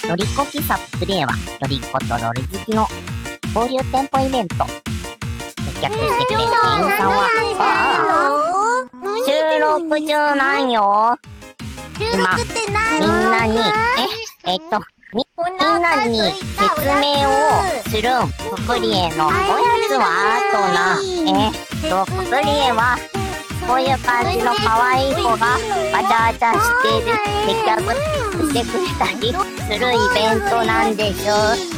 ロリコ喫茶プレイは、ロリコとロリ好きの交流店舗イベント。接客してくれる店員さんは、収録中なんよ。今、みんなに、みんなに説明をするん。ププリエのおやつはププリエは、こういう感じの可愛い子がわちゃわちゃしてる接客してくれたりするイベントなんでしょ。